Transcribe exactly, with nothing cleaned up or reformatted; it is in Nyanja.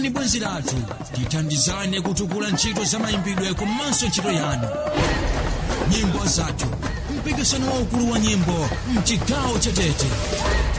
imbani bwenzi lathu, tithandizane kutukula ntchito za mayimbidwe komanso ntchito yanu. Nyimbo zathu, mpikisano waukulu wa nyimbo mchigawo cha Tete.